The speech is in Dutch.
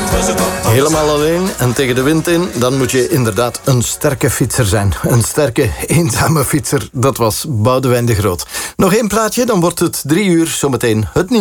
Helemaal alleen en tegen de wind in, dan moet je inderdaad een sterke fietser zijn. Een sterke, eenzame fietser, dat was Boudewijn de Groot. Nog één plaatje, dan wordt het 3 uur, zometeen het nieuws.